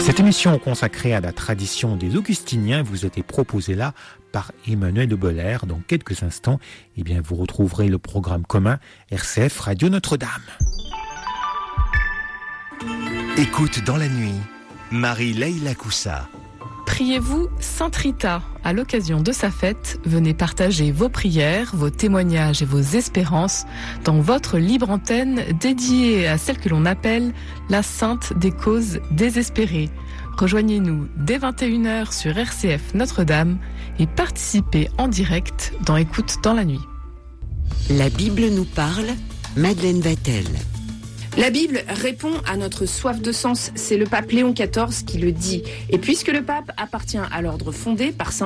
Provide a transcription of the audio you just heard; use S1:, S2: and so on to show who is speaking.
S1: Cette émission consacrée à la tradition des Augustiniens vous a été proposée là par Emmanuel de Boller. Dans quelques instants, vous retrouverez le programme commun RCF Radio Notre-Dame.
S2: Écoute dans la nuit, Marie-Leila Coussa.
S3: Priez-vous Sainte Rita. À l'occasion de sa fête, venez partager vos prières, vos témoignages et vos espérances dans votre libre antenne dédiée à celle que l'on appelle la Sainte des causes désespérées. Rejoignez-nous dès 21h sur RCF Notre-Dame et participez en direct dans Écoute dans la nuit.
S4: La Bible nous parle, Madeleine Vatel.
S5: La Bible répond à notre soif de sens, c'est le pape Léon XIV qui le dit. Et puisque le pape appartient à l'ordre fondé par Saint